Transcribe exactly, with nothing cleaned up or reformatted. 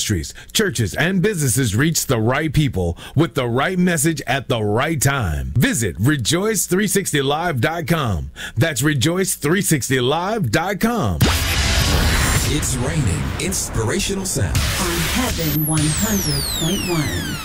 ministries, churches, and businesses reach the right people with the right message at the right time. Visit rejoice three sixty live dot com. That's rejoice three sixty live dot com. It's raining inspirational sound on Heaven one hundred point one.